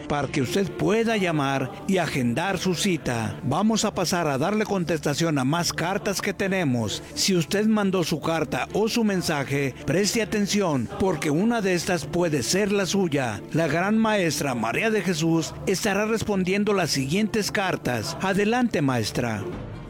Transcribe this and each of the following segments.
para que usted pueda llamar y agendar su cita. Vamos a pasar a darle contestación a más cartas que tenemos. Si usted mandó su carta o su mensaje, preste atención, porque una de estas puede ser la suya. La gran maestra María de Jesús estará respondiendo las siguientes cartas. Adelante, maestra.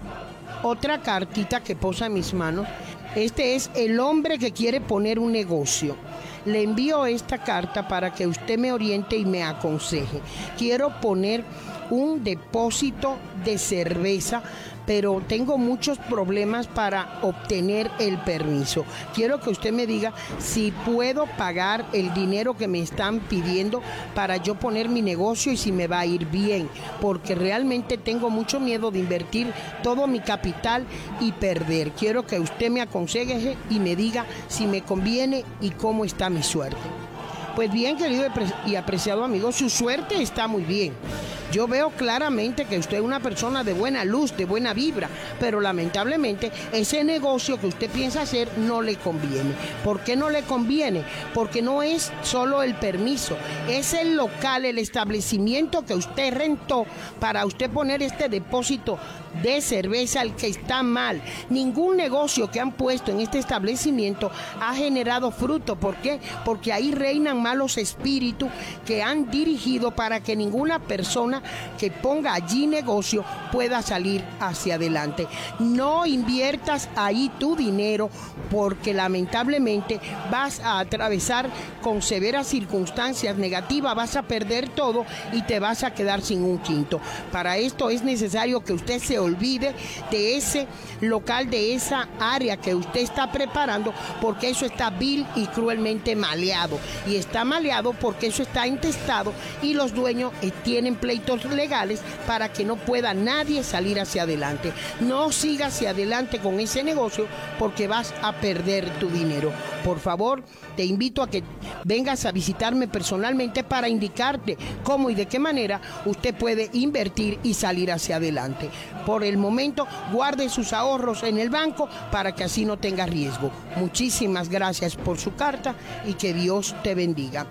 Otra cartita que posa en mis manos. Este es el hombre que quiere poner un negocio. Le envío esta carta para que usted me oriente y me aconseje. Quiero poner un depósito de cerveza, pero tengo muchos problemas para obtener el permiso. Quiero que usted me diga si puedo pagar el dinero que me están pidiendo para yo poner mi negocio y si me va a ir bien, porque realmente tengo mucho miedo de invertir todo mi capital y perder. Quiero que usted me aconseje y me diga si me conviene y cómo está mi suerte. Pues bien, querido y apreciado amigo, su suerte está muy bien. Yo veo claramente que usted es una persona de buena luz, de buena vibra, pero lamentablemente ese negocio que usted piensa hacer no le conviene. ¿Por qué no le conviene? Porque no es solo el permiso, es el local, el establecimiento que usted rentó para usted poner este depósito de cerveza, el que está mal. Ningún negocio que han puesto en este establecimiento ha generado fruto. ¿Por qué? Porque ahí reinan malos espíritus que han dirigido para que ninguna persona que ponga allí negocio pueda salir hacia adelante. No inviertas ahí tu dinero, porque lamentablemente vas a atravesar con severas circunstancias negativas, vas a perder todo y te vas a quedar sin un quinto. Para esto es necesario que usted se olvide de ese local, de esa área que usted está preparando, porque eso está vil y cruelmente maleado. Y está maleado porque eso está intestado y los dueños tienen pleitos legales para que no pueda nadie salir hacia adelante. No sigas hacia adelante con ese negocio porque vas a perder tu dinero. Por favor, te invito a que vengas a visitarme personalmente para indicarte cómo y de qué manera usted puede invertir y salir hacia adelante. Por el momento, guarde sus ahorros en el banco para que así no tenga riesgo. Muchísimas gracias por su carta y que Dios te bendiga.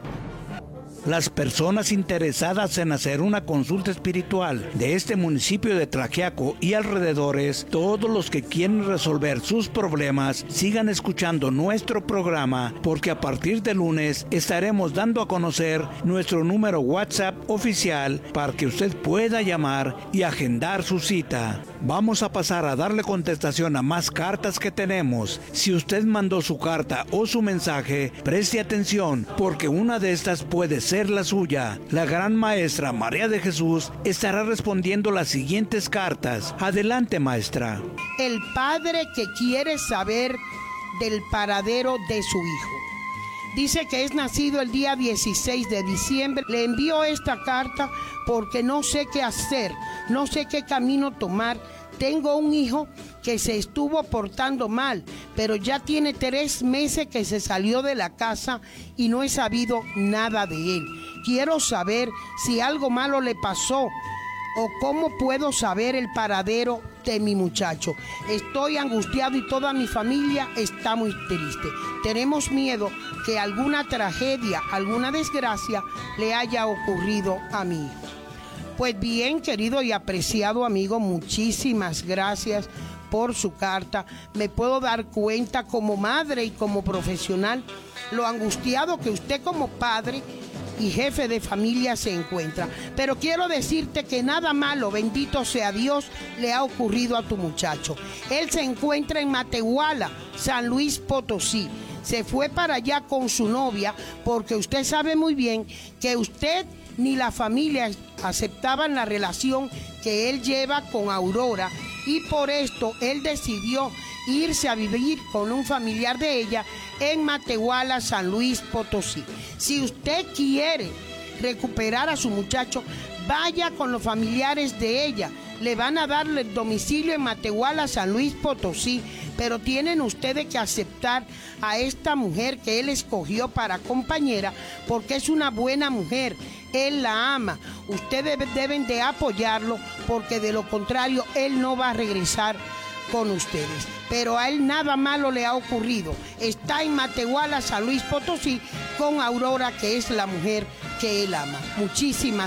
Las personas interesadas en hacer una consulta espiritual de este municipio de Tlaxiaco y alrededores, todos los que quieren resolver sus problemas, sigan escuchando nuestro programa, porque a partir de lunes estaremos dando a conocer nuestro número WhatsApp oficial para que usted pueda llamar y agendar su cita. Vamos a pasar a darle contestación a más cartas que tenemos. Si usted mandó su carta o su mensaje, preste atención, porque una de estas puede ser la suya. La gran maestra María de Jesús estará respondiendo las siguientes cartas. Adelante, maestra. El padre que quiere saber del paradero de su hijo. Dice que es nacido el día 16 de diciembre. Le envío esta carta porque no sé qué hacer, no sé qué camino tomar. Tengo un hijo que se estuvo portando mal, pero ya tiene 3 meses que se salió de la casa y no he sabido nada de él. Quiero saber si algo malo le pasó o cómo puedo saber el paradero de mi muchacho. Estoy angustiado y toda mi familia está muy triste. Tenemos miedo que alguna tragedia, alguna desgracia le haya ocurrido a mi hijo. Pues bien, querido y apreciado amigo, muchísimas gracias por su carta. Me puedo dar cuenta como madre y como profesional lo angustiado que usted como padre y jefe de familia se encuentra. Pero quiero decirte que nada malo, bendito sea Dios, le ha ocurrido a tu muchacho. Él se encuentra en Matehuala, San Luis Potosí. Se fue para allá con su novia porque usted sabe muy bien que usted ni la familia aceptaban la relación que él lleva con Aurora, y por esto él decidió irse a vivir con un familiar de ella en Matehuala, San Luis Potosí. Si usted quiere recuperar a su muchacho, vaya con los familiares de ella. Le van a darle el domicilio en Matehuala, San Luis Potosí, pero tienen ustedes que aceptar a esta mujer que él escogió para compañera, porque es una buena mujer. Él la ama. Ustedes deben de apoyarlo, porque de lo contrario él no va a regresar con ustedes. Pero a él nada malo le ha ocurrido. Está en Matehuala, San Luis Potosí, con Aurora, que es la mujer que él ama. Muchísimas